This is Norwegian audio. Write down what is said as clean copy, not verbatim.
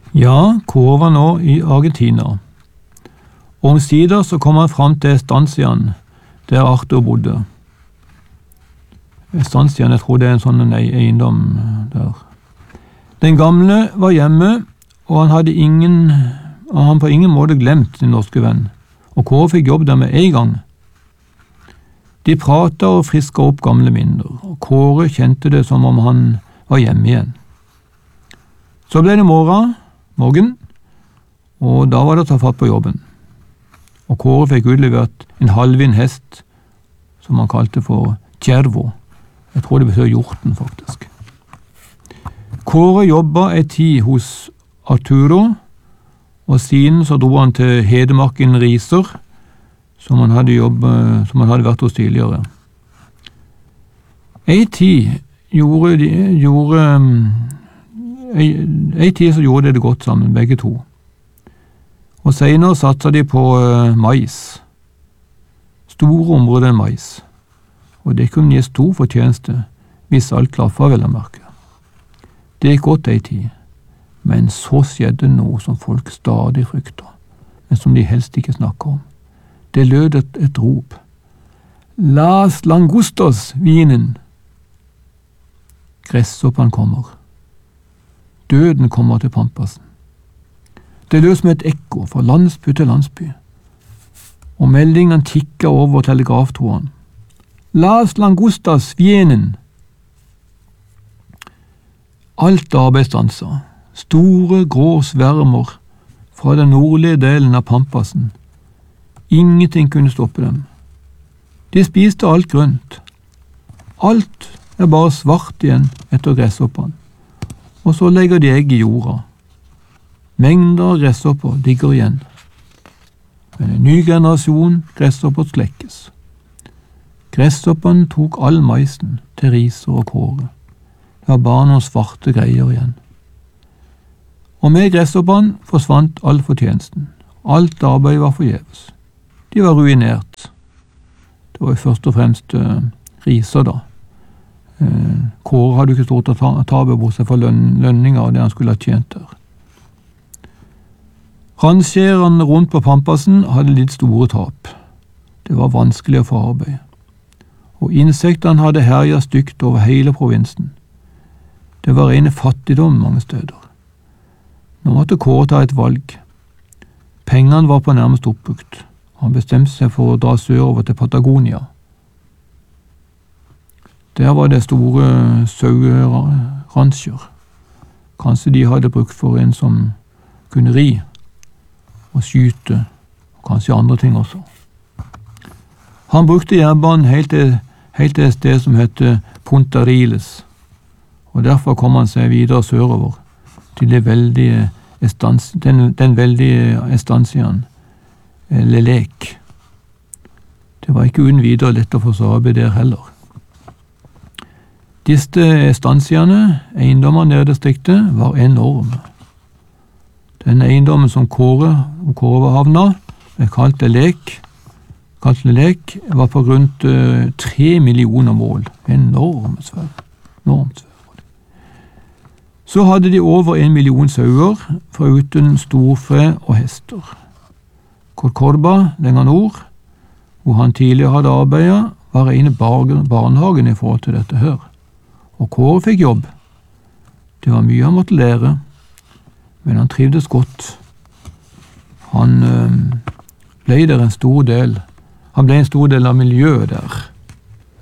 Ja, Kåre var nå i Argentina. Omsider så kom han fram til Estanciaen, der Arthur bodde. Estanciaen, jeg tror det er en sånn eiendom der. Den gamle var hjemme, og han på ingen måte glemt sin norske venn, og Kåre fikk jobb der med en gang. De pratet og frisket opp gamle minner, og Kåre kjente det som om han var hjemme igjen. Så ble det morgen, og da var det å ta fatt på jobben. Og Kåre fikk utlevert en halvvind hest, som han kalte for Cervo. Jeg tror det betyr hjorten, faktisk. Kåre jobbet en tid hos Arturo, og siden så dro han til Hedemarken Riser, som han hadde vært hos tidligere. En tid så gjorde de det godt sammen, begge to. Og senere satset de på mais. Store områder mais. Og det kunne gi stor fortjeneste hvis alt klaffet, vel å merke. Det gikk godt en tid, men så skjedde noe som folk stadig fryktet, men som de helst ikke snakker om. Det lød et rop. Las langustos, vinen! Gresshoppen kommer. Døden kommer til Pampasen. Det lød som et ekko fra landsby til landsby, og meldingen tikket over telegraftråden. Las langustas, vienen! Alt arbeid stanset. Store, grå svermer fra den nordlige delen av Pampasen. Ingenting kunne stoppe dem. De spiste alt grønt. Alt er bare svart igjen etter gresshoppene. Og så legger de egg i jorda. Mengder av gresshopper ligger igjen. Men en ny generasjon gresshopper slekkes. Gresshoppene tok all maisen til Riser og Kåre. Det var bare noen svarte greier igjen. Og med gresshoppene forsvant all fortjenesten. Alt arbeid var forgjeves. De var ruinert. Det var jo først og fremst Riser da. Kåre hadde ikke stort å tape bort seg for lønninger av det han skulle ha tjent der. Ranskjærerne rundt på Pampasen hadde litt store tap. Det var vanskelig å få arbeid. Og insektene hadde herjet stygt over hele provinsen. Det var rene fattigdom mange steder. Nå måtte Kåre ta et valg. Pengene var på nærmest oppbrukt. Han bestemte seg for å dra sørover til Patagonia. Der var det store saueransjer. Kanskje de hadde brukt for en som kunne ri og skyte, og kanskje andre ting også. Han brukte jernbanen helt til et sted som heter Punta Riles, og derfor kom han seg videre sørover til den veldige Estanciaen, Lelek. Det var ikke uten videre lett å få seg arbeid der heller. Disse estanciene, eiendommene i distriktet, var enorme. Den eiendommen som Kåre havna, kalt Lelek, var på rundt 3 millioner mål. Enormt svært. Så hadde de over 1 million sauer, foruten storfe og hester. Cordoba, lenger nord, hvor han tidligere hadde arbeidet, var rene barnehagen i forhold til dette her. Og Kåre fikk jobb. Det var mye han måtte lære, men han trivdes godt. Han ble en stor del av miljøet der.